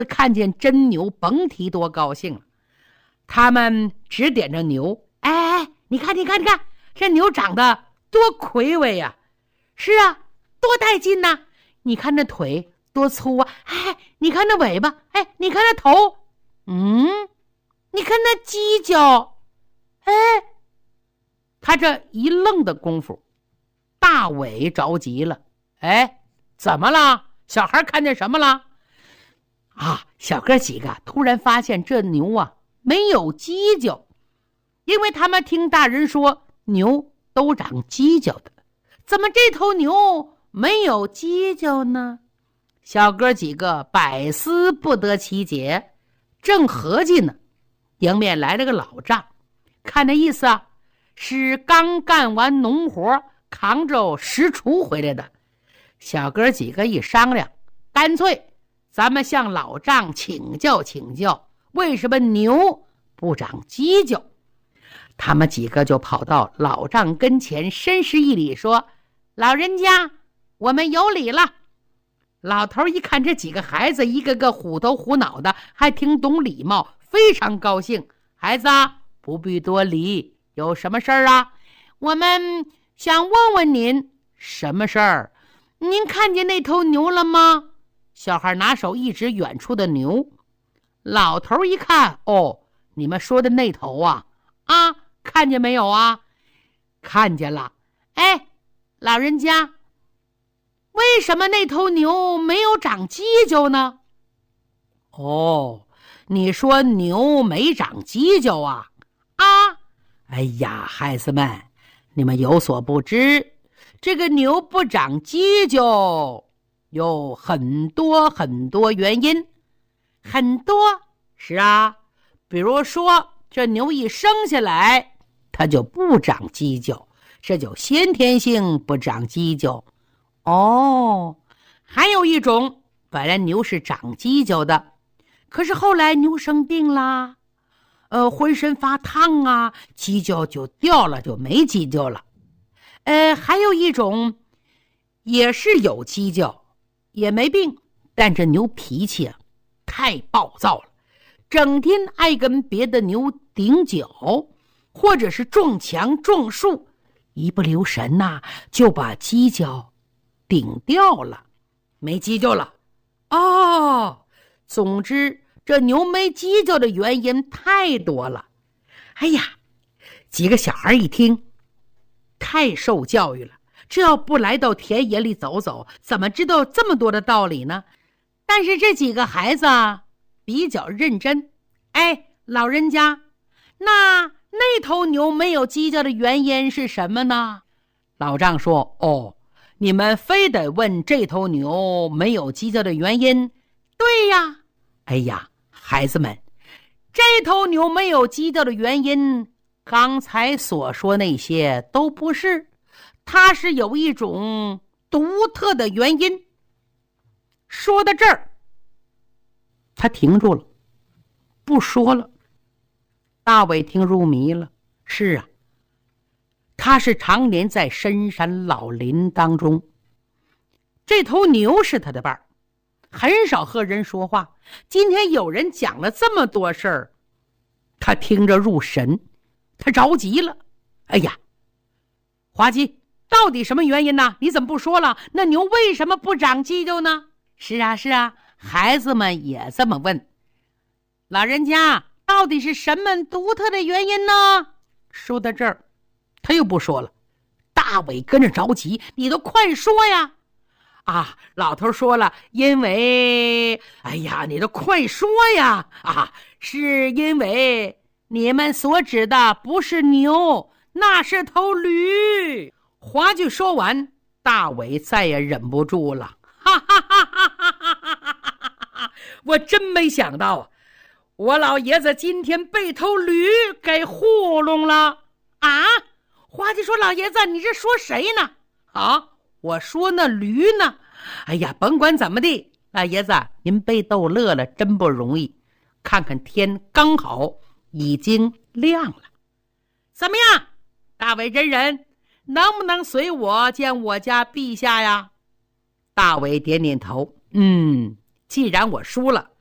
看见真牛甭提多高兴了。他们指点着牛，哎，你看这牛长得多魁伟呀！是啊，多带劲呐！你看那腿多粗啊！哎，你看那尾巴，哎，你看那头，你看那犄角，哎，他这一愣的功夫，大伟着急了，哎，怎么了？小孩看见什么了？啊，小哥几个突然发现这牛啊没有犄角，因为他们听大人说牛都长犄角的，怎么这头牛没有犄角呢？小哥几个百思不得其解，正合计呢，迎面来了个老丈，看那意思啊，是刚干完农活扛着石锄回来的。小哥几个一商量，干脆咱们向老丈请教请教，为什么牛不长犄角。他们几个就跑到老丈跟前，深施一礼，说：老人家，我们有礼了。老头一看这几个孩子一个个虎头虎脑的，还挺懂礼貌，非常高兴。孩子不必多礼，有什么事儿啊？我们想问问您，什么事儿？您看见那头牛了吗？小孩拿手一指远处的牛。老头一看，哦，你们说的那头啊，看见没有啊？看见了。哎，老人家，为什么那头牛没有长犄角呢？哦，你说牛没长犄角啊？哎呀，孩子们，你们有所不知，这个牛不长犄角有很多原因。很多？是啊，比如说这牛一生下来它就不长犄角，这就先天性不长犄角。哦，还有一种，本来牛是长犄角的，可是后来牛生病啦，浑身发烫啊，犄角就掉了，就没犄角了。还有一种也是有犄角，也没病，但这牛脾气啊太暴躁了，整天爱跟别的牛顶角，或者是撞墙撞树，一不留神呐，就把犄角顶掉了，没犄角了。总之这牛没犄角的原因太多了。哎呀，几个小孩一听，太受教育了，这要不来到田野里走走，怎么知道这么多的道理呢？但是这几个孩子比较认真。哎，老人家，那头牛没有犄角的原因是什么呢？老丈说：哦，你们非得问这头牛没有犄角的原因？对呀。哎呀，孩子们，这头牛没有犄角的原因，刚才所说那些都不是，它是有一种独特的原因。说到这儿，他停住了，不说了。大伟听入迷了。是啊，他是常年在深山老林当中，这头牛是他的伴儿，很少和人说话。今天有人讲了这么多事儿，他听着入神，他着急了。哎呀，滑稽，到底什么原因呢？你怎么不说了？那牛为什么不长犄角呢？是啊，孩子们也这么问。老人家，到底是什么独特的原因呢？说到这儿，他又不说了。大伟跟着着急，你都快说呀！老头说了，因为，哎呀，你都快说呀！是因为你们所指的不是牛，那是头驴。话句说完，大伟再也忍不住了，我真没想到，我老爷子今天被头驴给糊弄了啊！花姐说：老爷子，你这说谁呢？我说那驴呢。哎呀，甭管怎么地，老爷子您被逗乐了，真不容易。看看天刚好已经亮了，怎么样，大伟真人，能不能随我见我家陛下呀？大伟点点头，既然我输了，